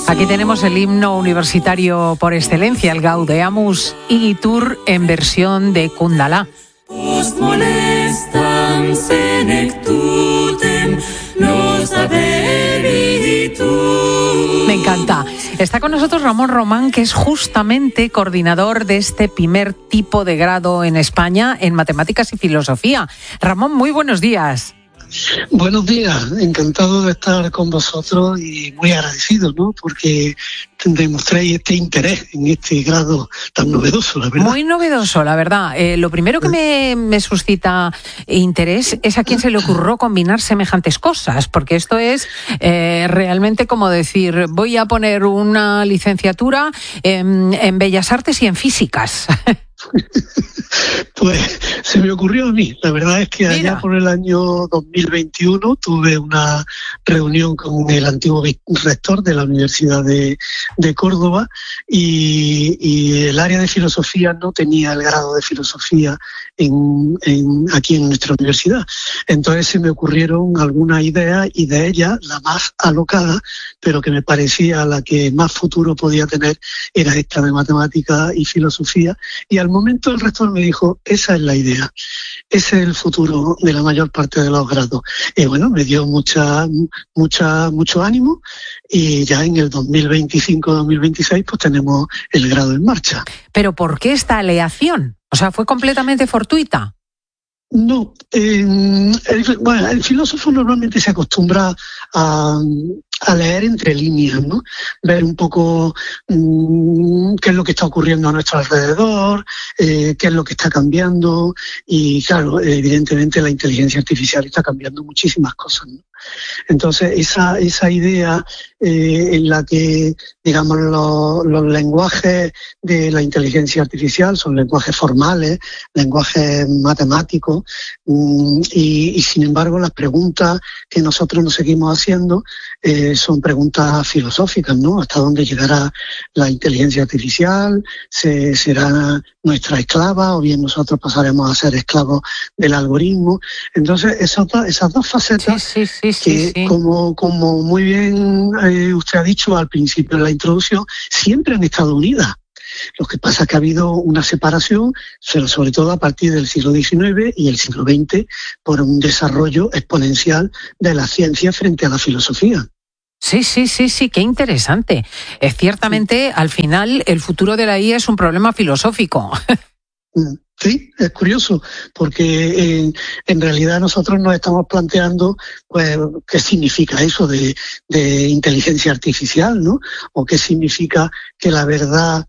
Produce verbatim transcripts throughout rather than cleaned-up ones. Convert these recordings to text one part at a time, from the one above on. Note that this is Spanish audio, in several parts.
Aquí tenemos el himno universitario por excelencia, el Gaudeamus Igitur en versión de Kundalá. Me encanta. Está con nosotros Ramón Román, que es justamente coordinador de este primer tipo de grado en España en Matemáticas y Filosofía. Ramón, muy buenos días. Buenos días, encantado de estar con vosotros y muy agradecido, ¿no? Porque demostráis este interés en este grado tan novedoso, la verdad. Muy novedoso, la verdad. Eh, lo primero que me, me suscita interés es a quién se le ocurrió combinar semejantes cosas, porque esto es eh, realmente como decir, voy a poner una licenciatura en, en Bellas Artes y en Físicas. Pues se me ocurrió a mí. La verdad es que allá Mira. por el año dos mil veintiuno tuve una reunión con el antiguo rector de la Universidad de, de Córdoba y, y el área de filosofía no tenía el grado de filosofía en, en, aquí en nuestra universidad. Entonces se me ocurrieron algunas ideas y de ellas la más alocada, pero que me parecía la que más futuro podía tener, era esta de matemática y filosofía. Y al momento el rector me dijo, esa es la idea, ese es el futuro de la mayor parte de los grados. Y bueno, me dio mucha, mucha, mucho ánimo y ya en el dos mil veinticinco dos mil veintiséis pues tenemos el grado en marcha. ¿Pero por qué esta aleación? O sea, ¿fue completamente fortuita? No, eh, el, bueno, el filósofo normalmente se acostumbra a, a leer entre líneas, ¿no? Ver un poco mmm, qué es lo que está ocurriendo a nuestro alrededor, eh, qué es lo que está cambiando y claro, evidentemente la inteligencia artificial está cambiando muchísimas cosas, ¿no? Entonces esa, esa idea eh, en la que digamos los, los lenguajes de la inteligencia artificial son lenguajes formales, lenguajes matemáticos mmm, y, y sin embargo las preguntas que nosotros nos seguimos haciendo eh, son preguntas filosóficas, ¿no? ¿Hasta dónde llegará la inteligencia artificial? ¿Se, será nuestra esclava o bien nosotros pasaremos a ser esclavos del algoritmo? Entonces esas dos, esas dos facetas sí, sí, sí, que sí, sí. Como, como muy bien eh, usted ha dicho al principio de la introducción, siempre han estado unidas. Lo que pasa es que ha habido una separación, pero sobre todo a partir del siglo diecinueve y el siglo veinte, por un desarrollo exponencial de la ciencia frente a la filosofía. Sí, sí, sí, sí, qué interesante. Eh, ciertamente, al final, el futuro de la I A es un problema filosófico. Sí, es curioso, porque en, en realidad nosotros nos estamos planteando pues qué significa eso de, de inteligencia artificial, ¿no? O qué significa que la verdad,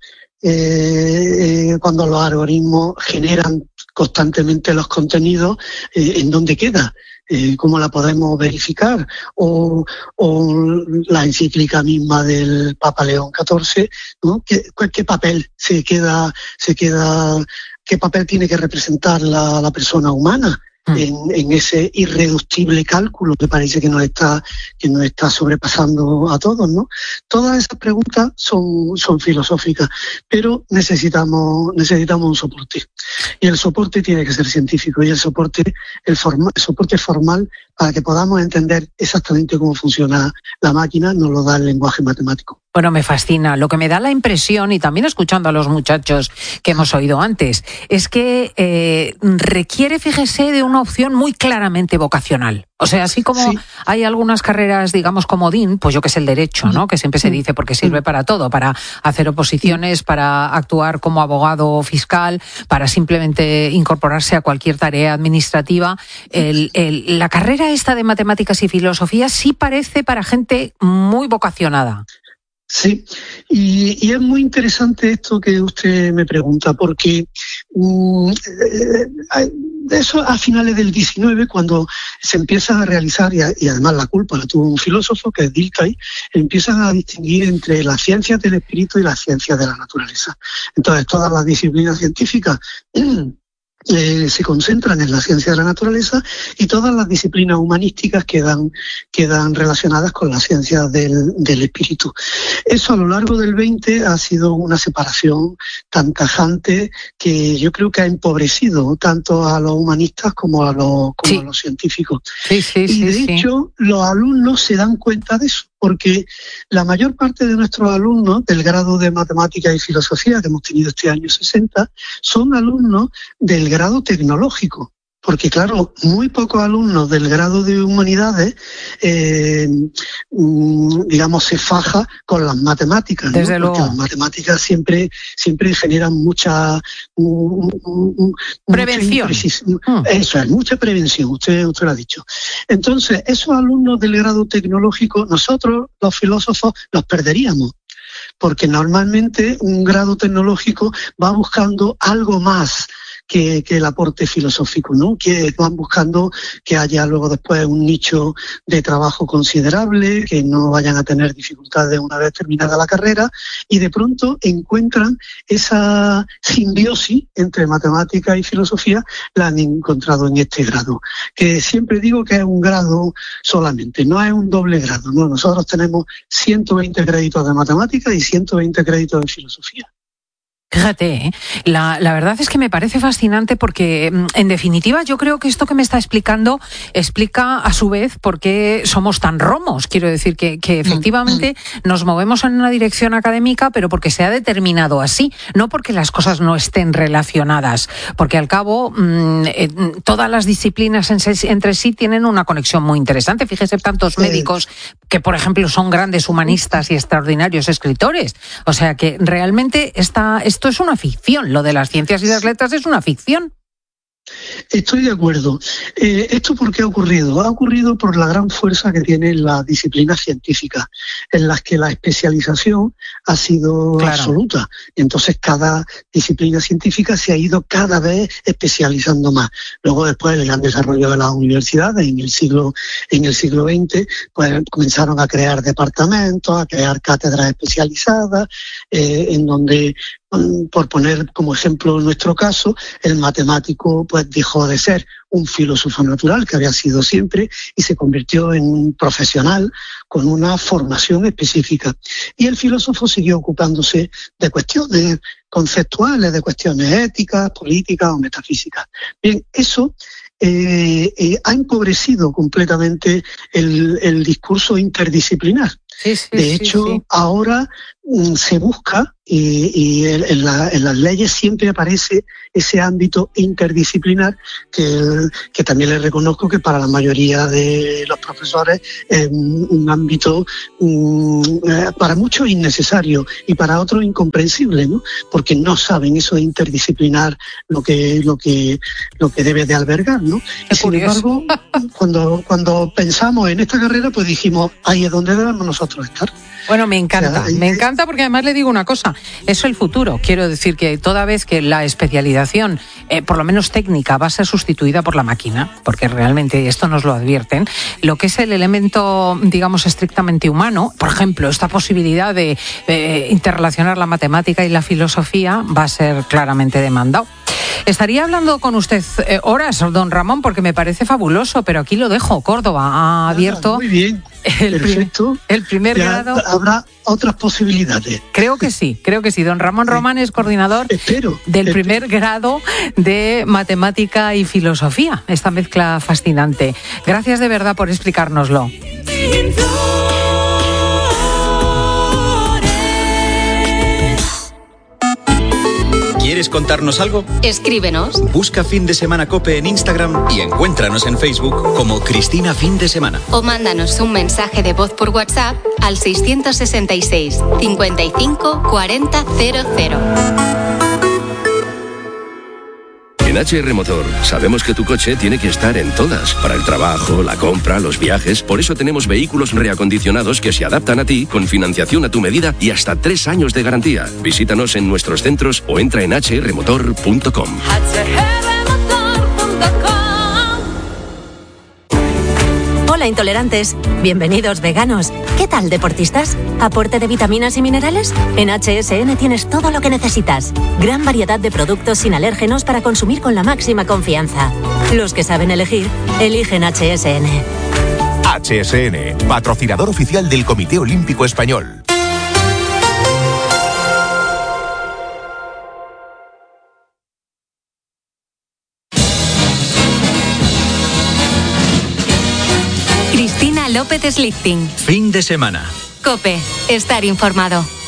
eh, cuando los algoritmos generan constantemente los contenidos, eh, ¿en dónde queda? Eh, ¿Cómo la podemos verificar? O, o la encíclica misma del Papa León catorce, ¿no? ¿Qué, qué papel se queda, se queda, qué papel tiene que representar la, la persona humana en, en ese irreductible cálculo que parece que nos está, que nos está sobrepasando a todos, ¿no? Todas esas preguntas son, son filosóficas, pero necesitamos, necesitamos un soporte. Y el soporte tiene que ser científico y el soporte, el, forma, el soporte formal para que podamos entender exactamente cómo funciona la máquina nos lo da el lenguaje matemático. Bueno, me fascina. Lo que me da la impresión, y también escuchando a los muchachos que hemos oído antes, es que eh, requiere, fíjese, de una opción muy claramente vocacional. O sea, así como sí. hay algunas carreras, digamos, comodín, pues yo que sé, el derecho, ¿no? Que siempre se dice porque sirve para todo, para hacer oposiciones, para actuar como abogado fiscal, para simplemente incorporarse a cualquier tarea administrativa. El, el, la carrera esta de matemáticas y filosofía sí parece para gente muy vocacionada. Sí, y, y es muy interesante esto que usted me pregunta, porque um, eh, eso a finales del diecinueve, cuando se empieza a realizar, y, a, y además la culpa la tuvo un filósofo que es Dilthey, empiezan a distinguir entre las ciencias del espíritu y las ciencias de la naturaleza. Entonces todas las disciplinas científicas Eh, se concentran en la ciencia de la naturaleza y todas las disciplinas humanísticas quedan, quedan relacionadas con la ciencia del, del espíritu. Eso a lo largo del veinte ha sido una separación tan tajante que yo creo que ha empobrecido tanto a los humanistas como a los, como sí. a los científicos. Sí, sí, y sí, de sí. hecho los alumnos se dan cuenta de eso. porque la mayor parte de nuestros alumnos del grado de Matemáticas y Filosofía que hemos tenido este año sesenta son alumnos del grado tecnológico. Porque, claro, muy pocos alumnos del grado de Humanidades, eh, digamos, se faja con las matemáticas, ¿no? Desde luego. Porque las matemáticas siempre, siempre generan mucha... Prevención. Mucha mm. Eso es, mucha prevención, usted, usted lo ha dicho. Entonces, esos alumnos del grado tecnológico, nosotros, los filósofos, los perderíamos. Porque normalmente un grado tecnológico va buscando algo más Que, que el aporte filosófico, ¿no? Que van buscando que haya luego después un nicho de trabajo considerable, que no vayan a tener dificultades una vez terminada la carrera, y de pronto encuentran esa simbiosis entre matemática y filosofía, la han encontrado en este grado. Que siempre digo que es un grado solamente, no es un doble grado, ¿no? Nosotros tenemos ciento veinte créditos de matemática y ciento veinte créditos de filosofía. Fíjate, ¿eh? la, la verdad es que me parece fascinante porque, en definitiva, yo creo que esto que me está explicando explica a su vez por qué somos tan romos. Quiero decir que, que efectivamente nos movemos en una dirección académica, pero porque se ha determinado así, no porque las cosas no estén relacionadas, porque al cabo mmm, eh, todas las disciplinas en se, entre sí tienen una conexión muy interesante. Fíjese, tantos sí. médicos que, por ejemplo, son grandes humanistas y extraordinarios escritores. O sea que realmente esta... Esto es una ficción, lo de las ciencias y las letras es una ficción. Estoy de acuerdo. Eh, ¿Esto por qué ha ocurrido? Ha ocurrido por la gran fuerza que tienen las disciplinas científicas, en las que la especialización ha sido claro. absoluta. Entonces cada disciplina científica se ha ido cada vez especializando más. Luego después el gran desarrollo de las universidades en el siglo, en el siglo veinte, pues comenzaron a crear departamentos, a crear cátedras especializadas, eh, en donde, por poner como ejemplo nuestro caso, el matemático pues dejó de ser un filósofo natural, que había sido siempre, y se convirtió en un profesional con una formación específica. Y el filósofo siguió ocupándose de cuestiones conceptuales, de cuestiones éticas, políticas o metafísicas. Bien, eso eh, eh, ha empobrecido completamente el, el discurso interdisciplinar. Sí, sí, de hecho, sí, sí. ahora mm, se busca, y, y en, la, en las leyes siempre aparece ese ámbito interdisciplinar que, que también le reconozco que para la mayoría de los profesores es un, un ámbito mm, para muchos innecesario y para otros incomprensible, ¿no? Porque no saben eso de interdisciplinar lo que, lo que, lo que debe de albergar, ¿no? Y sin embargo, cuando, cuando pensamos en esta carrera, pues dijimos, ahí es donde debemos nosotros estar. Bueno, me encanta, o sea, me encanta porque además le digo una cosa, eso es el futuro. Quiero decir que toda vez que la especialización, eh, por lo menos técnica, va a ser sustituida por la máquina, porque realmente esto nos lo advierten, lo que es el elemento, digamos, estrictamente humano, por ejemplo, esta posibilidad de eh, interrelacionar la matemática y la filosofía va a ser claramente demandado. Estaría hablando con usted eh, horas, don Ramón, porque me parece fabuloso, pero aquí lo dejo. Córdoba ha abierto... Ah, muy bien. El, Perfecto. Prim, el primer ya grado. Habrá otras posibilidades. Creo que sí, creo que sí. Don Ramón sí. Román es coordinador espero, del espero. primer grado de matemática y filosofía. Esta mezcla fascinante. Gracias de verdad por explicárnoslo. ¿Quieres contarnos algo? Escríbenos. Busca Fin de Semana COPE en Instagram y encuéntranos en Facebook como Cristina Fin de Semana. O mándanos un mensaje de voz por WhatsApp al seiscientos sesenta y seis, cincuenta y cinco, cuarenta, cero cero. En H R Motor sabemos que tu coche tiene que estar en todas, para el trabajo, la compra, los viajes. Por eso tenemos vehículos reacondicionados que se adaptan a ti, con financiación a tu medida y hasta tres años de garantía. Visítanos en nuestros centros o entra en h r motor punto com. Hola intolerantes, bienvenidos veganos. ¿Qué tal deportistas? ¿Aporte de vitaminas y minerales? En H S N tienes todo lo que necesitas. Gran variedad de productos sin alérgenos para consumir con la máxima confianza. Los que saben elegir, eligen H S N. H S N, patrocinador oficial del Comité Olímpico Español. Copet Lifting. Fin de semana. Cope, estar informado.